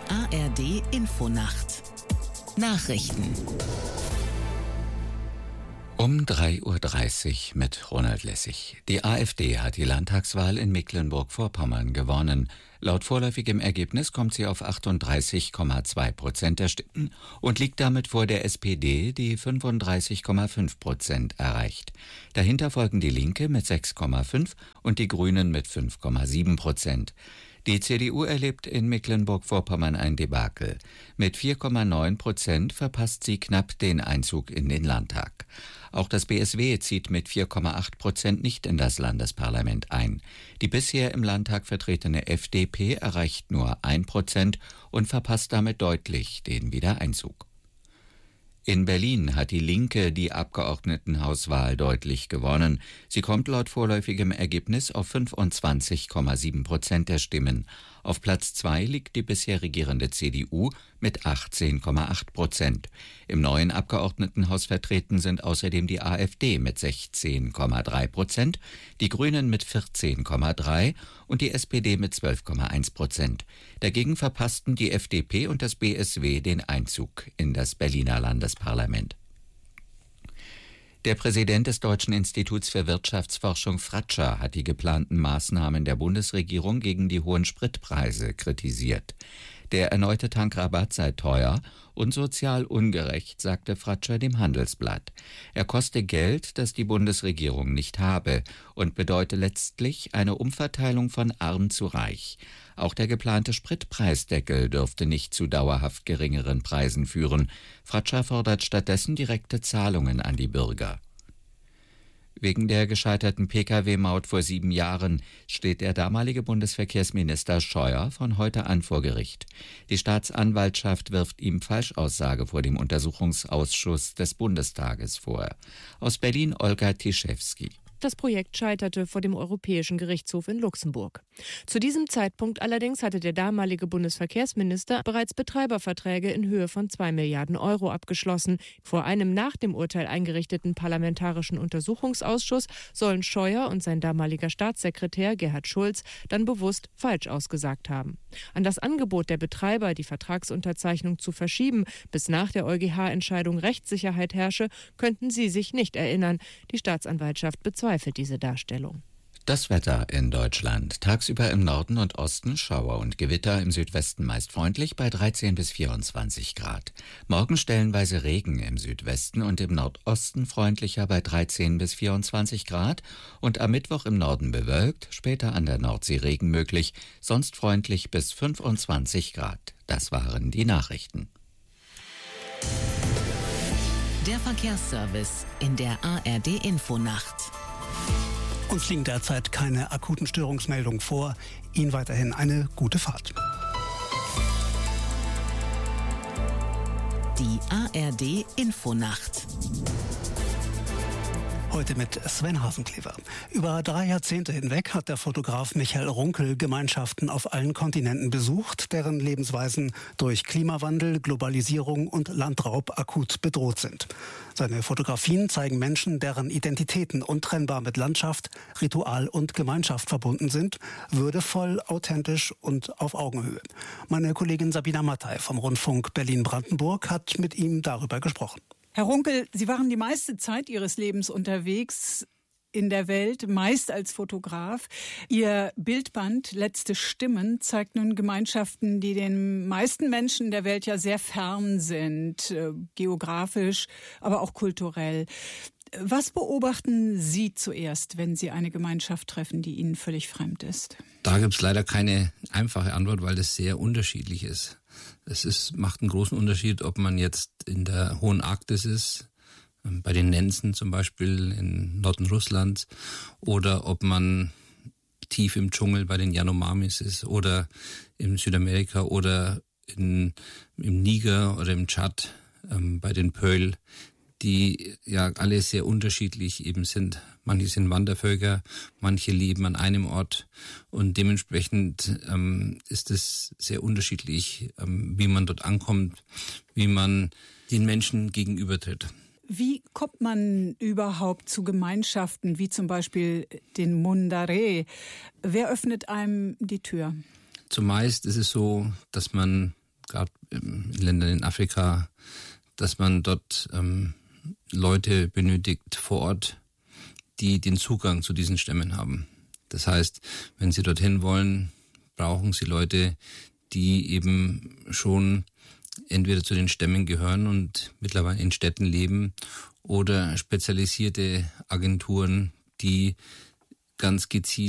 ARD Infonacht Nachrichten Um 3:30 Uhr mit Ronald Lessig. Die AfD hat die Landtagswahl in Mecklenburg-Vorpommern gewonnen. Laut vorläufigem Ergebnis kommt sie auf 38,2% der Stimmen und liegt damit vor der SPD, die 35,5% erreicht. Dahinter folgen die Linke mit 6,5% und die Grünen mit 5,7%. Die CDU erlebt in Mecklenburg-Vorpommern ein Debakel. Mit 4,9% verpasst sie knapp den Einzug in den Landtag. Auch das BSW zieht mit 4,8% nicht in das Landesparlament ein. Die bisher im Landtag vertretene FDP erreicht nur 1% und verpasst damit deutlich den Wiedereinzug. In Berlin hat die Linke die Abgeordnetenhauswahl deutlich gewonnen. Sie kommt laut vorläufigem Ergebnis auf 25,7% der Stimmen. Auf Platz 2 liegt die bisher regierende CDU mit 18,8%. Im neuen Abgeordnetenhaus vertreten sind außerdem die AfD mit 16,3%, die Grünen mit 14,3% und die SPD mit 12,1%. Dagegen verpassten die FDP und das BSW den Einzug in das Berliner Landesparlament. Der Präsident des Deutschen Instituts für Wirtschaftsforschung Fratscher hat die geplanten Maßnahmen der Bundesregierung gegen die hohen Spritpreise kritisiert. Der erneute Tankrabatt sei teuer und sozial ungerecht, sagte Fratscher dem Handelsblatt. Er koste Geld, das die Bundesregierung nicht habe und bedeute letztlich eine Umverteilung von arm zu reich. Auch der geplante Spritpreisdeckel dürfte nicht zu dauerhaft geringeren Preisen führen. Fratscher fordert stattdessen direkte Zahlungen an die Bürger. Wegen der gescheiterten Pkw-Maut vor 7 Jahren steht der damalige Bundesverkehrsminister Scheuer von heute an vor Gericht. Die Staatsanwaltschaft wirft ihm Falschaussage vor dem Untersuchungsausschuss des Bundestages vor. Aus Berlin Olga Tischewski. Das Projekt scheiterte vor dem Europäischen Gerichtshof in Luxemburg. Zu diesem Zeitpunkt allerdings hatte der damalige Bundesverkehrsminister bereits Betreiberverträge in Höhe von 2 Milliarden Euro abgeschlossen. Vor einem nach dem Urteil eingerichteten Parlamentarischen Untersuchungsausschuss sollen Scheuer und sein damaliger Staatssekretär Gerhard Schulz dann bewusst falsch ausgesagt haben. An das Angebot der Betreiber, die Vertragsunterzeichnung zu verschieben, bis nach der EuGH-Entscheidung Rechtssicherheit herrsche, könnten sie sich nicht erinnern. Die Staatsanwaltschaft bezweifelt diese Darstellung. Das Wetter in Deutschland. Tagsüber im Norden und Osten Schauer und Gewitter, im Südwesten meist freundlich bei 13 bis 24 Grad. Morgen stellenweise Regen im Südwesten und im Nordosten freundlicher bei 13 bis 24 Grad und am Mittwoch im Norden bewölkt, später an der Nordsee Regen möglich, sonst freundlich bis 25 Grad. Das waren die Nachrichten. Der Verkehrsservice in der ARD Infonacht. Uns liegen derzeit keine akuten Störungsmeldungen vor. Ihnen weiterhin eine gute Fahrt. Die ARD Infonacht. Heute mit Sven Hasenklever. Über 3 Jahrzehnte hinweg hat der Fotograf Michael Runkel Gemeinschaften auf allen Kontinenten besucht, deren Lebensweisen durch Klimawandel, Globalisierung und Landraub akut bedroht sind. Seine Fotografien zeigen Menschen, deren Identitäten untrennbar mit Landschaft, Ritual und Gemeinschaft verbunden sind, würdevoll, authentisch und auf Augenhöhe. Meine Kollegin Sabina Mattei vom Rundfunk Berlin-Brandenburg hat mit ihm darüber gesprochen. Herr Runkel, Sie waren die meiste Zeit Ihres Lebens unterwegs in der Welt, meist als Fotograf. Ihr Bildband Letzte Stimmen zeigt nun Gemeinschaften, die den meisten Menschen der Welt ja sehr fern sind, geografisch, aber auch kulturell. Was beobachten Sie zuerst, wenn Sie eine Gemeinschaft treffen, die Ihnen völlig fremd ist? Da gibt es leider keine einfache Antwort, weil das sehr unterschiedlich ist. Macht einen großen Unterschied, ob man jetzt in der Hohen Arktis ist, bei den Nenzen zum Beispiel im Norden Russlands, oder ob man tief im Dschungel bei den Yanomamis ist oder in Südamerika oder im Niger oder im Tschad bei den Peul, die ja alle sehr unterschiedlich eben sind. Manche sind Wandervölker, manche leben an einem Ort und dementsprechend ist es sehr unterschiedlich, wie man dort ankommt, wie man den Menschen gegenübertritt. Wie kommt man überhaupt zu Gemeinschaften, wie zum Beispiel den Mundare? Wer öffnet einem die Tür? Zumeist ist es so, dass man gerade in Ländern in Afrika, dass man dort Leute benötigt vor Ort, die den Zugang zu diesen Stämmen haben. Das heißt, wenn Sie dorthin wollen, brauchen Sie Leute, die eben schon entweder zu den Stämmen gehören und mittlerweile in Städten leben oder spezialisierte Agenturen, die ganz gezielt